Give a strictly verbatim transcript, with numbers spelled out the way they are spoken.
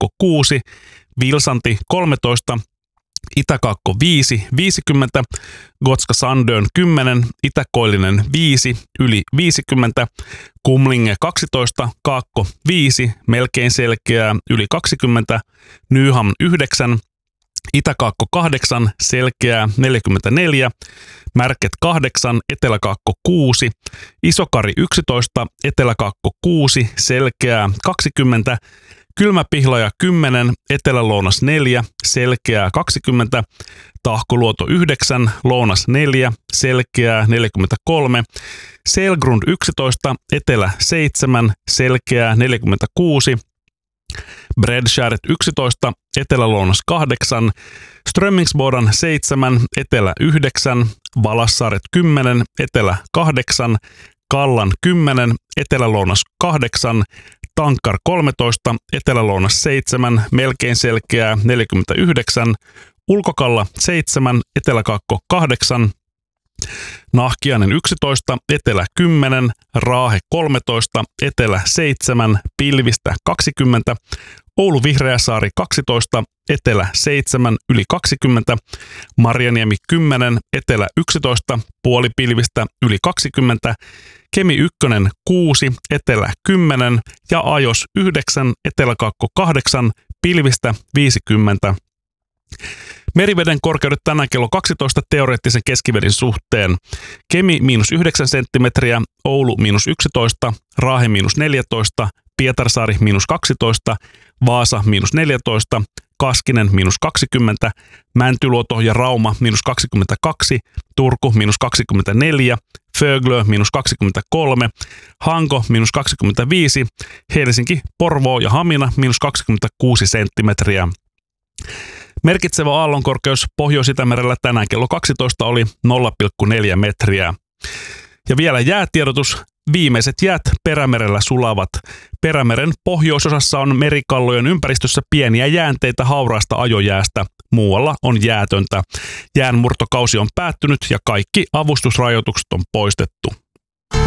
Eteläkaakko kuusi, Vilsanti kolmetoista, Itäkaakko viisi, viisikymmentä, Gotska Sandön kymmenen, Itäkoillinen viisi, yli viisikymmentä, Kumlinge kaksitoista, Kaakko viisi, melkein selkeää, yli kaksikymmentä, Nyhamn yhdeksän, Itäkaakko kahdeksan, selkeää neljäkymmentäneljä, Märket kahdeksan, Eteläkaakko kuusi, Isokari yksitoista, Eteläkaakko kuusi, selkeää kaksikymmentä, Kylmäpihlaja kymmenen, Etelä-Lounas neljä, selkeää kaksikymmentä, Tahkoluoto yhdeksän, Lounas neljä, selkeää neljäkymmentäkolme, Selgrund yksitoista, Etelä seitsemän, selkeää neljäkymmentäkuusi, Bredskäret yksitoista, Etelä-Lounas kahdeksan, Strömmingsbodan seitsemän, Etelä yhdeksän, Valassaaret kymmenen, Etelä kahdeksan, Kallan kymmenen, Etelä-Lounas kahdeksan, Tankar kolmetoista, Etelä-Lounas seitsemän, melkein selkeää neljäkymmentäyhdeksän, Ulkokalla seitsemän, Eteläkaakko kahdeksan, Nahkiainen yksitoista, Etelä kymmenen, Raahe kolmetoista, Etelä seitsemän, Pilvistä kaksikymmentä, Oulu Vihreäsaari kaksitoista, Etelä seitsemän, yli kaksikymmentä, Marjaniemi kymmenen, Etelä yksitoista, puolipilvistä yli kaksikymmentä, Kemi yksi kuusi, Etelä kymmenen ja Ajos yhdeksän, Eteläkaakko kahdeksan, pilvistä viisikymmentä. Meriveden korkeudet tänään kello kaksitoista teoreettisen keskiveden suhteen. Kemi miinus yhdeksän senttimetriä, Oulu miinus yksitoista, Raahe miinus neljätoista, Pietarsaari miinus kaksitoista, Vaasa miinus neljätoista, Kaskinen miinus kaksikymmentä, Mäntyluoto ja Rauma miinus kaksikymmentäkaksi, Turku miinus kaksikymmentäneljä, Föglö miinus kaksikymmentäkolme, Hanko miinus kaksikymmentäviisi, Helsinki, Porvoo ja Hamina miinus kaksikymmentäkuusi senttimetriä. Merkitsevä aallonkorkeus Pohjois-Itämerellä tänään kello kaksitoista oli nolla pilkku neljä metriä. Ja vielä jäätiedotus. Viimeiset jäät Perämerellä sulavat. Perämeren pohjoisosassa on merikallojen ympäristössä pieniä jäänteitä hauraasta ajojäästä. Muualla on jäätöntä. Jäänmurtokausi on päättynyt ja kaikki avustusrajoitukset on poistettu.